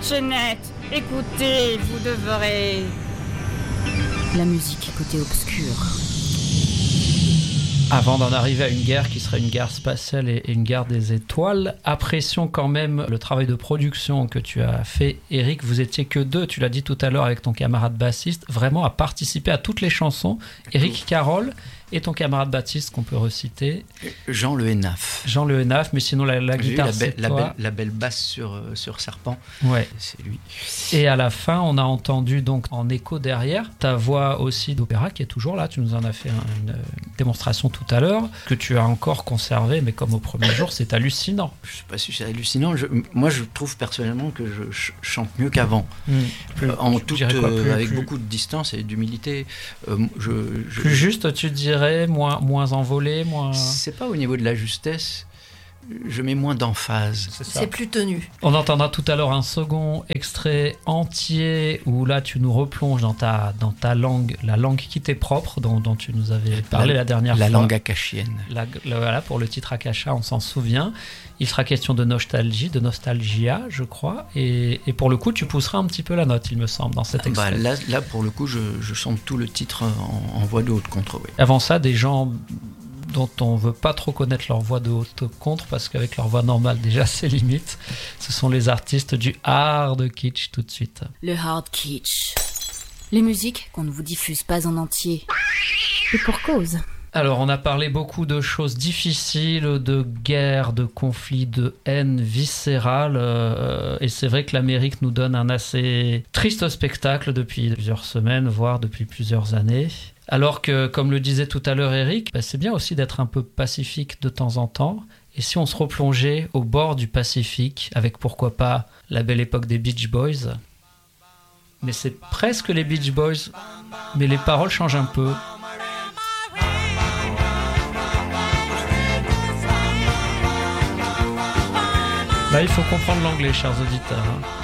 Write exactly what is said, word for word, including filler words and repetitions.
Jeannette, écoutez, vous devrez... La musique côté obscur. Avant d'en arriver à une guerre qui serait une guerre spatiale et une guerre des étoiles, apprécions quand même le travail de production que tu as fait. Eric, vous étiez que deux, tu l'as dit tout à l'heure avec ton camarade bassiste, vraiment à participer à toutes les chansons. Eric Carole et ton camarade Baptiste qu'on peut reciter. Jean Le Hénaf. Jean Le Hénaf, mais sinon la, la guitare la, c'est la, toi. Belle, la belle basse sur, euh, sur Serpent, ouais. C'est lui. Et à la fin, on a entendu donc en écho derrière ta voix aussi d'opéra qui est toujours là. Tu nous en as fait un, une, une démonstration tout à l'heure que tu as encore conservé, mais comme au premier jour, c'est hallucinant. Je sais pas si c'est hallucinant. Je, moi, je trouve personnellement que je ch- chante mieux qu'avant. Mmh. Plus, en toute, quoi, plus, euh, avec plus, beaucoup de distance et d'humilité. Euh, je, je, plus juste, tu dirais, moins, moins envolé, moins... C'est pas au niveau de la justesse. Je mets moins d'emphase. C'est, c'est plus tenu. On entendra tout à l'heure un second extrait entier où là tu nous replonges dans ta, dans ta langue, la langue qui t'est propre, dont, dont tu nous avais parlé la, la dernière la fois. La langue akashienne. La, la, voilà, pour le titre Akasha, on s'en souvient. Il sera question de nostalgie, de nostalgia, je crois. Et, et pour le coup, tu pousseras un petit peu la note, il me semble, dans cet extrait. Bah, là, là, pour le coup, je, je chante tout le titre en, en voix de haute contre. Oui. Avant ça, des gens dont on veut pas trop connaître leur voix de haute contre, parce qu'avec leur voix normale, déjà, c'est limite. Ce sont les artistes du hard kitsch, tout de suite. Le hard kitsch. Les musiques qu'on ne vous diffuse pas en entier. Et pour cause. Alors, on a parlé beaucoup de choses difficiles, de guerre, de conflits, de haine viscérale. Euh, et c'est vrai que l'Amérique nous donne un assez triste spectacle depuis plusieurs semaines, voire depuis plusieurs années. Alors que, comme le disait tout à l'heure Eric, bah c'est bien aussi d'être un peu pacifique de temps en temps. Et si on se replongeait au bord du Pacifique, avec pourquoi pas la belle époque des Beach Boys. Mais c'est presque les Beach Boys, mais les paroles changent un peu. Là, il faut comprendre l'anglais, chers auditeurs.